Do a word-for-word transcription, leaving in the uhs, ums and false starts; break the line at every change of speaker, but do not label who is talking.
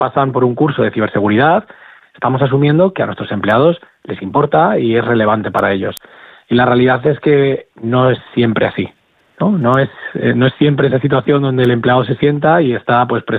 pasan por un curso de ciberseguridad, estamos asumiendo que a nuestros empleados les importa y es relevante para ellos. Y la realidad es que no es siempre así, ¿no? No es, eh, no es siempre esa situación donde el empleado se sienta y está pues prestando